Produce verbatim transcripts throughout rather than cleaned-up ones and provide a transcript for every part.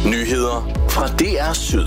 Nyheder fra D R Syd.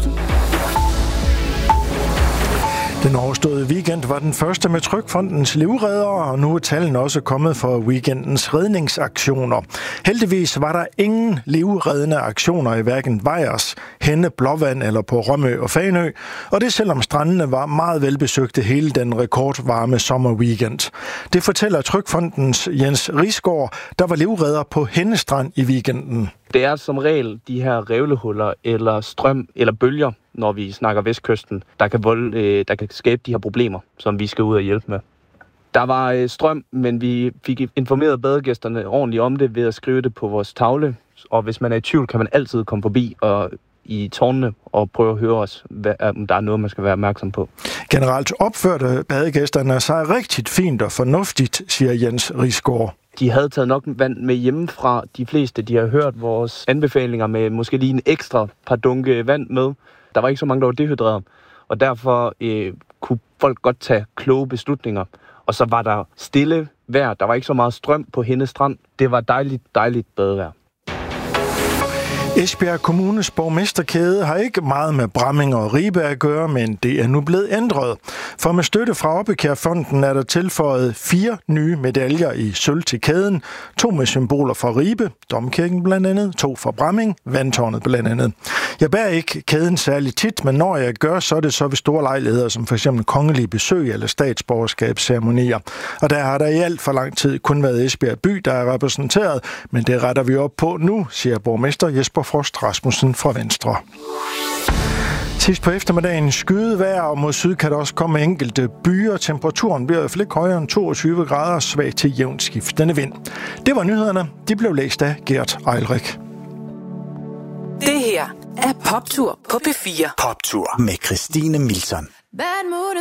Den overståede weekend var den første med Trygfondens livreddere, og nu er tallene også kommet for weekendens redningsaktioner. Heldigvis var der ingen livreddende aktioner i hverken Vejers, Henne, Blåvand eller på Rømø og Fanø, og det selvom strandene var meget velbesøgte hele den rekordvarme sommerweekend. Det fortæller Trygfondens Jens Risgaard, der var livredder på Henne Strand i weekenden. Det er som regel de her revlehuller eller strøm eller bølger, når vi snakker vestkysten, der kan, volde, øh, der kan skabe de her problemer, som vi skal ud og hjælpe med. Der var øh, strøm, men vi fik informeret badegæsterne ordentligt om det ved at skrive det på vores tavle. Og hvis man er i tvivl, kan man altid komme forbi og i tårnene og prøve at høre os, om der er noget, man skal være opmærksom på. Generelt opførte badegæsterne sig rigtig fint og fornuftigt, siger Jens Risgaard. De havde taget nok vand med hjemmefra. De fleste, de har hørt vores anbefalinger med måske lige en ekstra par dunke vand med. Der var ikke så mange, der var dehydreret, og derfor øh, kunne folk godt tage kloge beslutninger. Og så var der stille vejr. Der var ikke så meget strøm på Henne Strand. Det var dejligt, dejligt badevejr. Esbjerg Kommunes borgmesterkæde har ikke meget med Bramming og Ribe at gøre, men det er nu blevet ændret. For med støtte fra Oppekærfonden er der tilføjet fire nye medaljer i sølv til kæden. To med symboler for Ribe, Domkirken blandt andet, to for Bramming, Vandtårnet blandt andet. Jeg bærer ikke kæden særlig tit, men når jeg gør, så er det så ved store lejligheder, som f.eks. kongelige besøg eller statsborgerskabsceremonier. Og der har der i alt for lang tid kun været Esbjerg by, der er repræsenteret, men det retter vi op på nu, siger borgmester Jesper Frost Rasmussen fra Venstre. Sidst på eftermiddagen skydevejr, og mod syd kan der også komme enkelte byer. Temperaturen bliver i hvert fald ikke højere end toogtyve grader, svag til jævnt skiftende vind. Det var nyhederne. De blev læst af Gert Eilrik. Det her er Poptur på P fire. Poptur med Christine Milton.